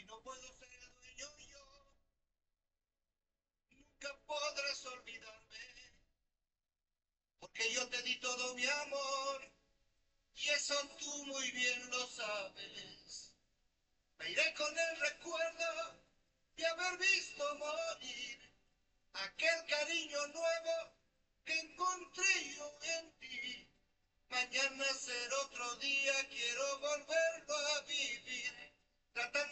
no puedo ser el dueño yo, nunca podrás olvidarme, porque yo te di todo mi amor, y eso tú muy bien lo sabes. Me iré con el recuerdo de haber visto morir aquel cariño nuevo que encontré yo en ti. Mañana será otro día, quiero volverlo a vivir, tratando